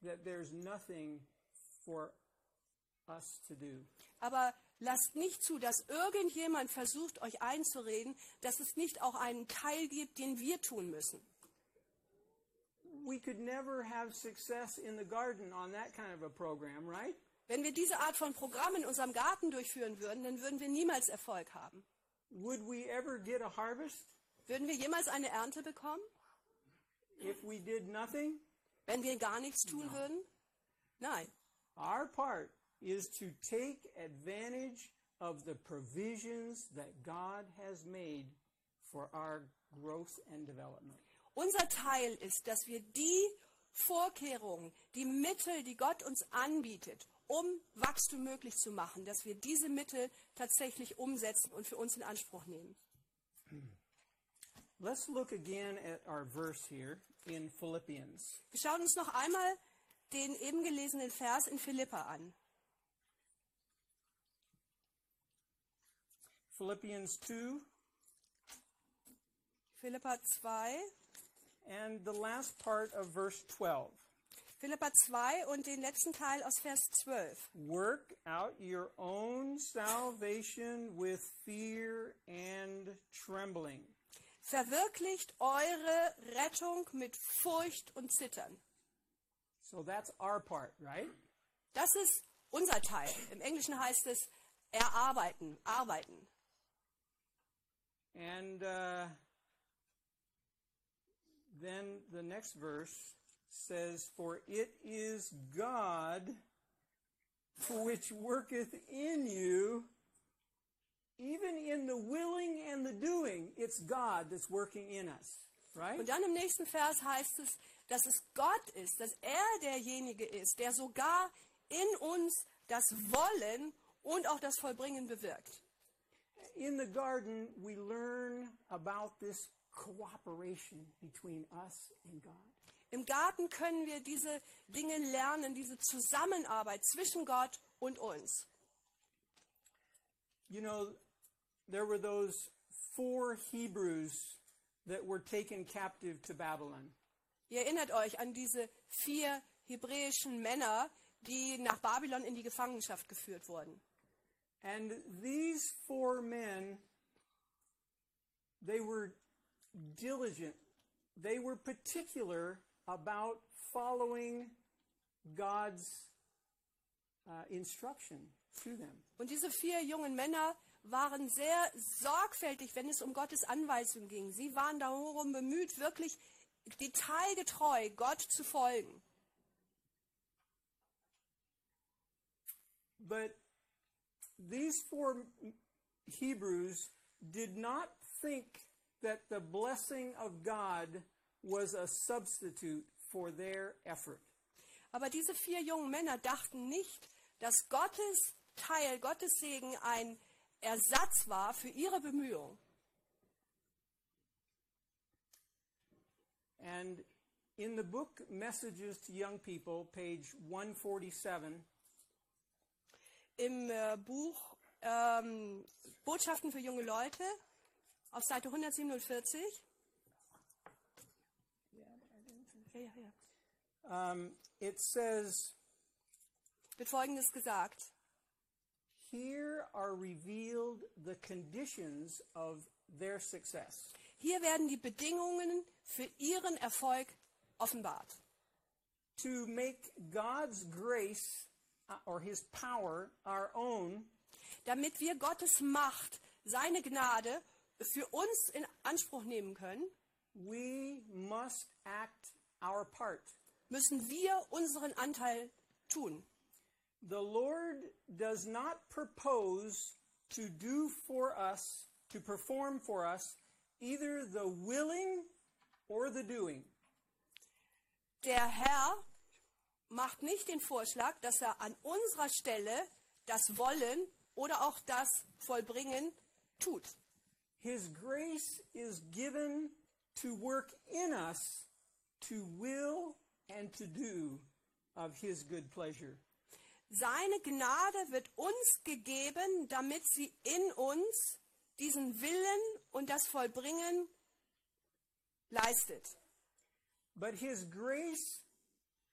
that there's nothing for us to do. Aber lasst nicht zu, dass irgendjemand versucht, euch einzureden, dass es nicht auch einen Teil gibt, den wir tun müssen. We could never have success in the garden on that kind of a program, right? Wenn wir diese Art von Programm in unserem Garten durchführen würden, dann würden wir niemals Erfolg haben. Would we ever get a harvest Würden wir jemals eine Ernte bekommen, if we did nothing? wenn wir gar nichts tun würden? Nein. Our part is to take advantage of the provisions that God has made for our growth and development. Unser Teil ist, dass wir die Vorkehrungen, die Mittel, die Gott uns anbietet, um Wachstum möglich zu machen, dass wir diese Mittel tatsächlich umsetzen und für uns in Anspruch nehmen. Let's look again at our verse here in Philippians. Wir schauen uns noch einmal den eben gelesenen Vers in Philippa an. Philippians 2 Philippa 2. and the last part of verse 12. Philippa 2 und den letzten Teil aus Vers 12. Work out your own salvation with fear and trembling. Verwirklicht eure Rettung mit Furcht und Zittern. So that's our part, right? Das ist unser Teil. Im Englischen heißt es erarbeiten, arbeiten. And then the next verse says, for it is God which worketh in you, even in the willing and the doing. It's God that's working in us, right? Und dann im nächsten Vers heißt es, dass es Gott ist, dass er derjenige ist, der sogar in uns das Wollen und auch das Vollbringen bewirkt. In the garden, we learn about this cooperation between us and God. Im Garten können wir diese Dinge lernen, diese Zusammenarbeit zwischen Gott und uns. You know, there were those 4 Hebrews that were taken captive to Babylon. Ihr erinnert euch an diese 4 hebräischen Männer, die nach Babylon in die Gefangenschaft geführt wurden. And these 4 men, they were diligent. They were particular about following God's instruction to them. Und diese 4 jungen Männer waren sehr sorgfältig, wenn es um Gottes Anweisung ging. Sie waren darum bemüht, wirklich detailgetreu Gott zu folgen. But these 4 Hebrews did not think that the blessing of God was a substitute for their effort. Aber diese 4 jungen Männer dachten nicht, dass Gottes Teil, Gottes Segen ein Ersatz war für ihre Bemühungen. And in the book Messages to Young People, page 147, Im Buch Botschaften für junge Leute auf Seite 147 it says, wird Folgendes gesagt. here are revealed the conditions of their success. Hier werden die Bedingungen für ihren Erfolg offenbart. To make God's grace or His power our own, Damit wir Gottes Macht, seine Gnade für uns in Anspruch nehmen können, we must act our part. müssen wir unseren Anteil tun. The Lord does not propose to do for us, to perform for us, either the willing or the doing. Der Herr macht nicht den Vorschlag, dass er an unserer Stelle das Wollen oder auch das Vollbringen tut. His grace is given to work in us to will and to do of His good pleasure. Seine Gnade wird uns gegeben, damit sie in uns diesen Willen und das Vollbringen leistet. But His grace